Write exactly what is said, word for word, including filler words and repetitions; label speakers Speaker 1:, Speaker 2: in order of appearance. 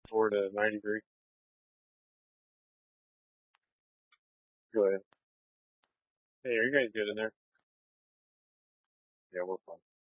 Speaker 1: ninety-four to ninety-three. Go ahead. Hey, are you guys good in there? Yeah, we're fine.